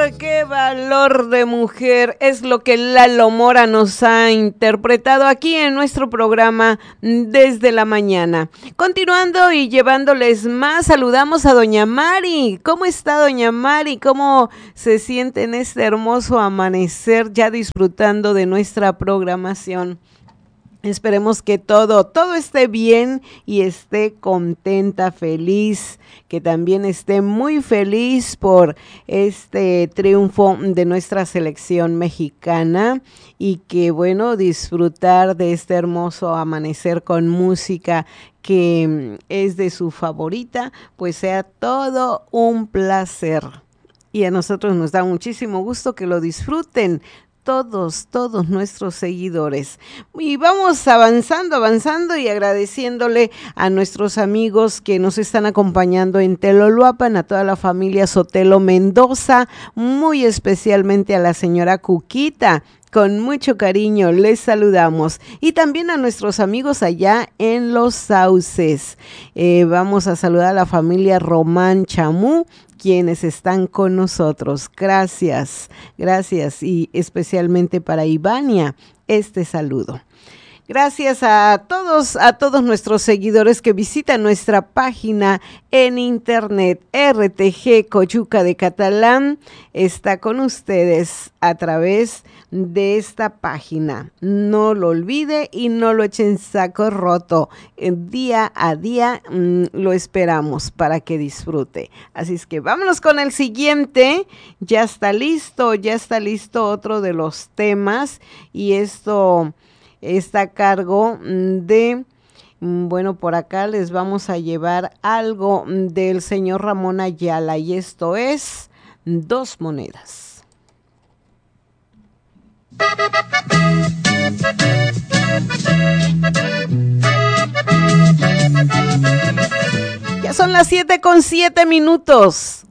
qué valor de mujer es lo que Lalo Mora nos ha interpretado aquí en nuestro programa Desde la Mañana. Continuando y llevándoles más, saludamos a doña Mari. ¿Cómo está doña Mari? ¿Cómo se siente en este hermoso amanecer ya disfrutando de nuestra programación? Esperemos que todo esté bien y esté contenta, feliz, que también esté muy feliz por este triunfo de nuestra selección mexicana y que, bueno, disfrutar de este hermoso amanecer con música que es de su favorita, pues sea todo un placer. Y a nosotros nos da muchísimo gusto que lo disfruten todos nuestros seguidores. Y vamos avanzando y agradeciéndole a nuestros amigos que nos están acompañando en Teloluapan, a toda la familia Sotelo Mendoza, muy especialmente a la señora Cuquita. Con mucho cariño les saludamos y también a nuestros amigos allá en Los Sauces. Vamos a saludar a la familia Román Chamú, quienes están con nosotros. Gracias y especialmente para Ivania este saludo. Gracias a todos nuestros seguidores que visitan nuestra página en internet. RTG Coyuca de Catalán está con ustedes a través de esta página. No lo olvide y no lo echen saco roto. Día a día lo esperamos para que disfrute. Así es que vámonos con el siguiente. Ya está listo otro de los temas y esto está a cargo de, bueno, por acá les vamos a llevar algo del señor Ramón Ayala y esto es Dos Monedas. Ya son las 7:07.